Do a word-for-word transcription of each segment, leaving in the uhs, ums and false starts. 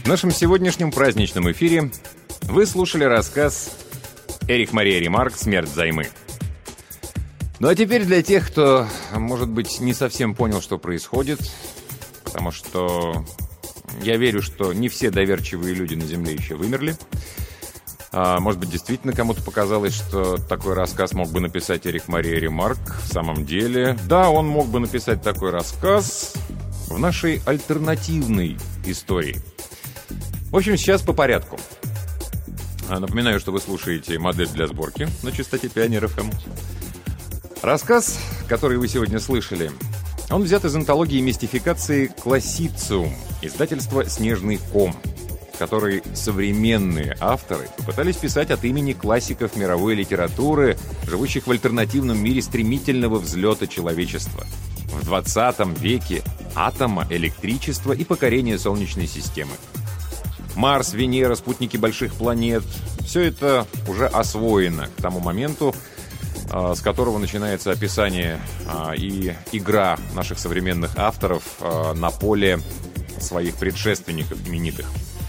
нашем сегодняшнем праздничном эфире вы слушали рассказ «Эрих Мария Ремарк. Смерть взаймы». Ну а теперь для тех, кто, может быть, не совсем понял, что происходит, потому что я верю, что не все доверчивые люди на Земле еще вымерли. А, может быть, действительно кому-то показалось, что такой рассказ мог бы написать Эрих Мария Ремарк. В самом деле, да, он мог бы написать такой рассказ в нашей альтернативной истории. В общем, сейчас по порядку. Напоминаю, что вы слушаете «Модель для сборки» на частоте Pioneer эф эм. Рассказ, который вы сегодня слышали, он взят из антологии мистификации «Классициум», издательства «Снежный ком», который современные авторы попытались писать от имени классиков мировой литературы, живущих в альтернативном мире стремительного взлета человечества. В двадцатом веке атома, электричества и покорения Солнечной системы. Марс, Венера, спутники больших планет – все это уже освоено к тому моменту, с которого начинается описание и игра наших современных авторов на поле своих предшественников именитых.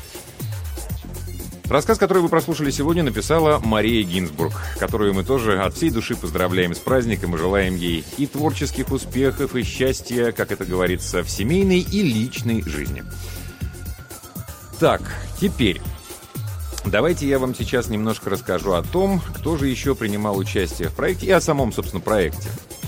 Рассказ, который вы прослушали сегодня, написала Мария Гинзбург, которую мы тоже от всей души поздравляем с праздником и желаем ей и творческих успехов, и счастья, как это говорится, в семейной и личной жизни. Так, теперь давайте я вам сейчас немножко расскажу о том, кто же еще принимал участие в проекте и о самом, собственно, проекте.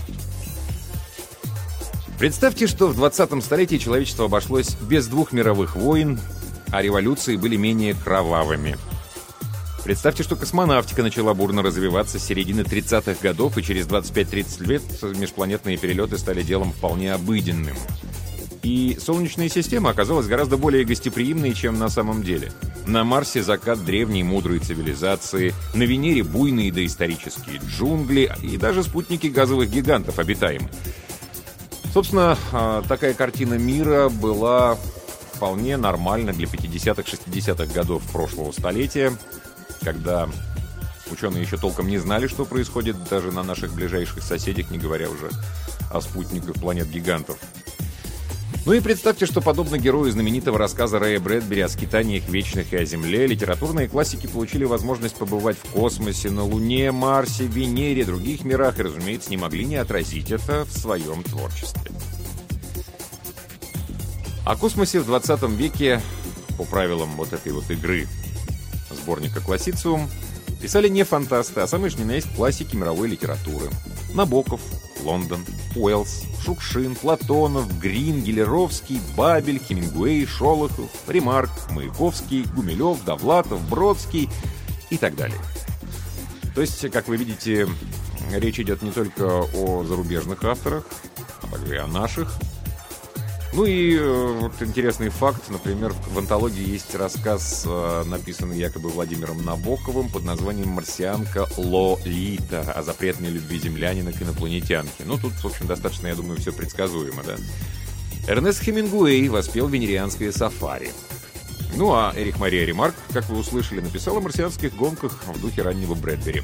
Представьте, что в двадцатом столетии человечество обошлось без двух мировых войн, а революции были менее кровавыми. Представьте, что космонавтика начала бурно развиваться с середины тридцатых годов, и через двадцать пять-тридцать лет межпланетные перелеты стали делом вполне обыденным. И Солнечная система оказалась гораздо более гостеприимной, чем на самом деле. На Марсе закат древней мудрой цивилизации, на Венере буйные доисторические джунгли и даже спутники газовых гигантов обитаемы. Собственно, такая картина мира была вполне нормальна для пятидесятых-шестидесятых годов прошлого столетия, когда ученые еще толком не знали, что происходит даже на наших ближайших соседях, не говоря уже о спутниках планет-гигантов. Ну и представьте, что подобно герою знаменитого рассказа Рэя Брэдбери о скитаниях вечных и о Земле, литературные классики получили возможность побывать в космосе, на Луне, Марсе, Венере, других мирах и, разумеется, не могли не отразить это в своем творчестве. О космосе в двадцатом веке, по правилам вот этой вот игры сборника «Классициум», писали не фантасты, а самые что ни на есть классики мировой литературы. Набоков, Лондон, Уэллс, Шукшин, Платонов, Грин, Гелеровский, Бабель, Хемингуэй, Шолохов, Ремарк, Маяковский, Гумилев, Довлатов, Бродский и так далее. То есть, как вы видите, речь идет не только о зарубежных авторах, а также и о наших. Ну и вот интересный факт, например, в антологии есть рассказ, написанный якобы Владимиром Набоковым под названием «Марсианка Лолита» о запретной любви землянина к инопланетянке. Ну, тут, в общем, достаточно, я думаю, все предсказуемо, да? Эрнест Хемингуэй воспел «Венерианское сафари». Ну, а Эрих Мария Ремарк, как вы услышали, написал о марсианских гонках в духе раннего Брэдбери.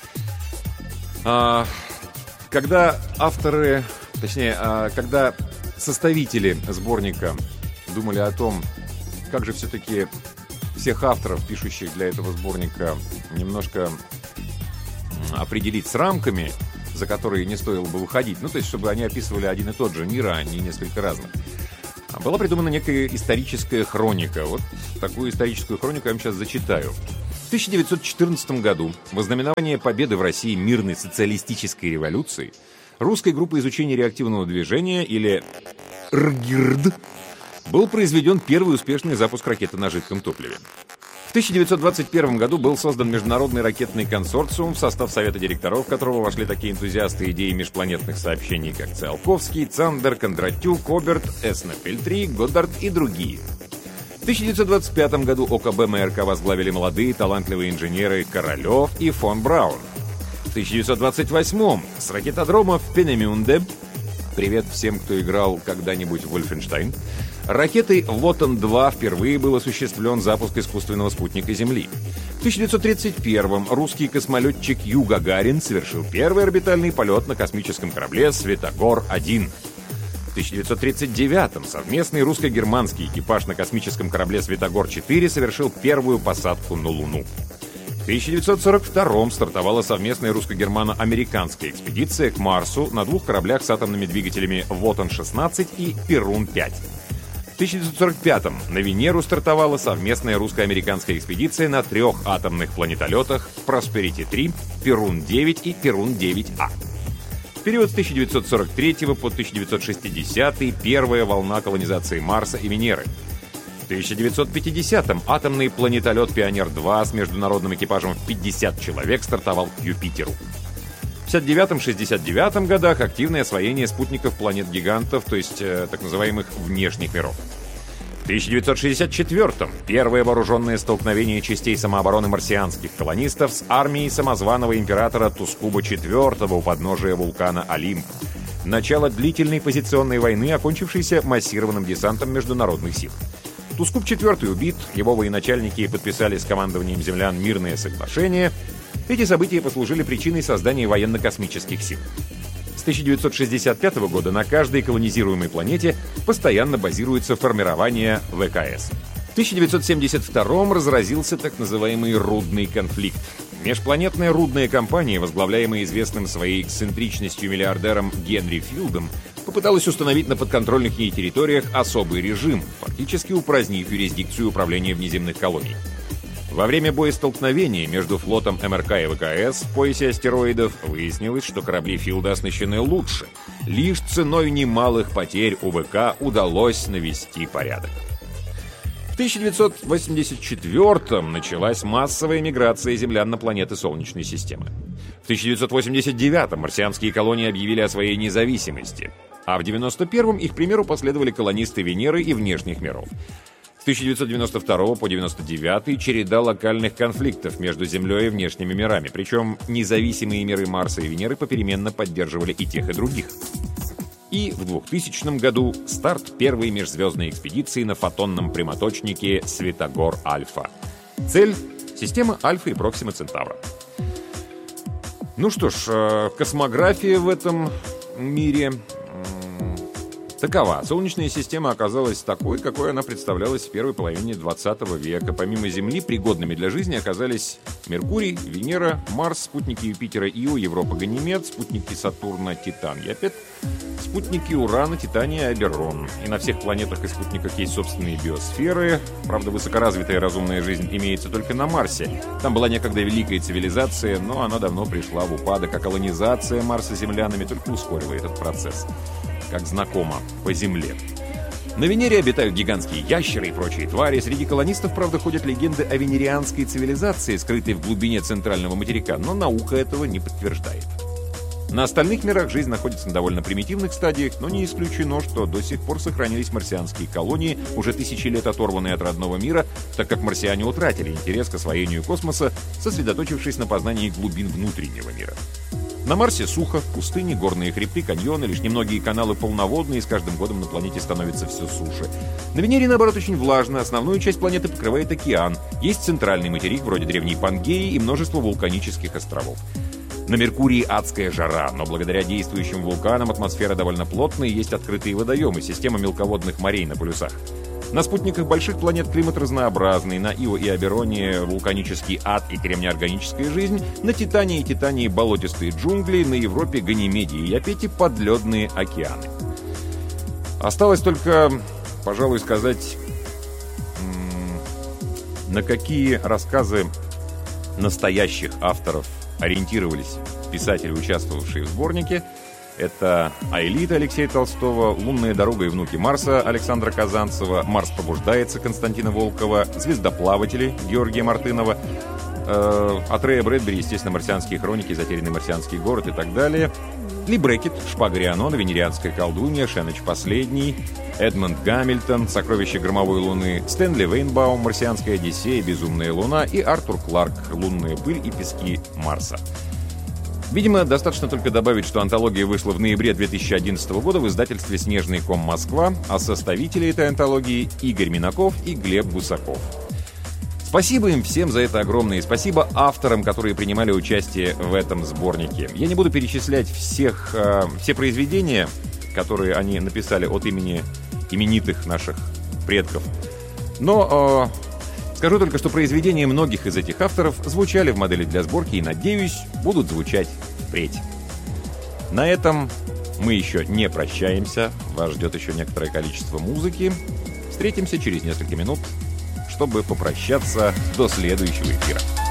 А, когда авторы, точнее, а, когда... составители сборника думали о том, как же все-таки всех авторов, пишущих для этого сборника, немножко определить с рамками, за которые не стоило бы выходить. Ну, то есть, чтобы они описывали один и тот же мир, а не несколько разных. Была придумана некая историческая хроника. Вот такую историческую хронику я вам сейчас зачитаю. В тысяча девятьсот четырнадцатом году в ознаменование победы в России мирной социалистической революции русской группой изучения реактивного движения, или РГИРД, был произведен первый успешный запуск ракеты на жидком топливе. В тысяча девятьсот двадцать первом году был создан Международный ракетный консорциум, в состав совета директоров которого вошли такие энтузиасты идеи межпланетных сообщений, как Циолковский, Цандер, Кондратюк, Оберт, Эснапельтри, Годдард и другие. В тысяча девятьсот двадцать пятом году ОКБ МРК возглавили молодые талантливые инженеры Королев и фон Браун. В тысяча девятьсот двадцать восьмом с ракетодрома в Пенемюнде, привет всем, кто играл когда-нибудь в Вольфенштайн, ракетой Вотон-два впервые был осуществлен запуск искусственного спутника Земли. В тысяча девятьсот тридцать первом русский космолетчик Ю Гагарин совершил первый орбитальный полет на космическом корабле «Светогор-один». В тысяча девятьсот тридцать девятом совместный русско-германский экипаж на космическом корабле «Светогор-четыре» совершил первую посадку на Луну. В тысяча девятьсот сорок втором стартовала совместная русско-германо-американская экспедиция к Марсу на двух кораблях с атомными двигателями «Вотон шестнадцать» и «Перун пять». В тысяча девятьсот сорок пятом на Венеру стартовала совместная русско-американская экспедиция на трех атомных планетолетах «Просперити-три», «Перун девять» и «Перун девять А». В период с тысяча девятьсот сорок третьего по тысяча девятьсот шестидесятый первая волна колонизации Марса и Венеры. В тысяча девятьсот пятидесятом атомный планетолет «Пионер-два» с международным экипажем в пятьдесят человек стартовал к Юпитеру. В пятьдесят девятом — шестьдесят девятом годах активное освоение спутников планет-гигантов, то есть э, так называемых внешних миров. В тысяча девятьсот шестьдесят четвёртом первое вооруженное столкновение частей самообороны марсианских колонистов с армией самозваного императора Тускуба-четвёртого у подножия вулкана Олимп. Начало длительной позиционной войны, окончившейся массированным десантом международных сил. Тускуб-четвёртый убит, его военачальники подписали с командованием землян мирное соглашение. Эти события послужили причиной создания военно-космических сил. С тысяча девятьсот шестьдесят пятого года на каждой колонизируемой планете постоянно базируется формирование вэ ка эс. В тысяча девятьсот семьдесят втором разразился так называемый «рудный конфликт». Межпланетная рудная компания, возглавляемая известным своей эксцентричностью миллиардером Генри Филдом, попыталась установить на подконтрольных ей территориях особый режим, фактически упразднив юрисдикцию управления внеземных колоний. Во время боестолкновения между флотом эм эр ка и вэ ка эс в поясе астероидов выяснилось, что корабли Филда оснащены лучше. Лишь ценой немалых потерь у вэ ка удалось навести порядок. В тысяча девятьсот восемьдесят четвёртом началась массовая миграция землян на планеты Солнечной системы. В тысяча девятьсот восемьдесят девятом марсианские колонии объявили о своей независимости, а в девяносто первом их примеру последовали колонисты Венеры и внешних миров. С тысяча девятьсот девяносто второго по девяносто девятый череда локальных конфликтов между Землей и внешними мирами, причем независимые миры Марса и Венеры попеременно поддерживали и тех, и других. И в двухтысячном году старт первой межзвездной экспедиции на фотонном прямоточнике Светогор-Альфа. Цель — система Альфа и Проксима Центавра. Ну что ж, космография в этом мире такова. Солнечная система оказалась такой, какой она представлялась в первой половине двадцатого века. Помимо Земли, пригодными для жизни оказались Меркурий, Венера, Марс, спутники Юпитера Ио, Европа, Ганимед, спутники Сатурна, Титан, Япет, спутники Урана, Титания, Алерон. И на всех планетах и спутниках есть собственные биосферы. Правда, высокоразвитая разумная жизнь имеется только на Марсе. Там была некогда великая цивилизация, но она давно пришла в упадок, а колонизация Марса землянами только ускорила этот процесс. Как знакомо, по Земле. На Венере обитают гигантские ящеры и прочие твари. Среди колонистов, правда, ходят легенды о венерианской цивилизации, скрытой в глубине центрального материка, но наука этого не подтверждает. На остальных мирах жизнь находится на довольно примитивных стадиях, но не исключено, что до сих пор сохранились марсианские колонии, уже тысячи лет оторванные от родного мира, так как марсиане утратили интерес к освоению космоса, сосредоточившись на познании глубин внутреннего мира. На Марсе сухо, пустыни, горные хребты, каньоны, лишь немногие каналы полноводные, и с каждым годом на планете становится все суше. На Венере, наоборот, очень влажно, основную часть планеты покрывает океан, есть центральный материк, вроде древней Пангеи, и множество вулканических островов. На Меркурии адская жара, но благодаря действующим вулканам атмосфера довольно плотная и есть открытые водоемы, система мелководных морей на полюсах. На спутниках больших планет климат разнообразный, на Ио и Абероне вулканический ад и кремнеорганическая жизнь, на Титане и Титании болотистые джунгли, на Европе, Ганимеде и Япете подледные океаны. Осталось только, пожалуй, сказать, на какие рассказы настоящих авторов ориентировались писатели, участвовавшие в сборнике. Это «Аэлита» Алексея Толстого, «Лунная дорога и внуки Марса» Александра Казанцева, «Марс пробуждается» Константина Волкова, «Звездоплаватели» Георгия Мартынова, э, от Рэя Брэдбери, естественно, «Марсианские хроники», «Затерянный марсианский город» и так далее. Ли Брекет, «Шпага Рианона», «Венерианская колдунья», «Шеныч последний», Эдмонд Гамильтон, «Сокровища громовой луны», Стэнли Вейнбаум, «Марсианская Одиссея», «Безумная луна» и Артур Кларк, «Лунная пыль и пески Марса». Видимо, достаточно только добавить, что антология вышла в ноябре две тысячи одиннадцатого года в издательстве «Снежный ком Москва», а составители этой антологии — Игорь Минаков и Глеб Гусаков. Спасибо им всем за это огромное, и спасибо авторам, которые принимали участие в этом сборнике. Я не буду перечислять всех, э, все произведения, которые они написали от имени именитых наших предков. Но э, скажу только, что произведения многих из этих авторов звучали в модели для сборки и, надеюсь, будут звучать впредь. На этом мы еще не прощаемся. Вас ждет еще некоторое количество музыки. Встретимся через несколько минут, чтобы попрощаться до следующего эфира.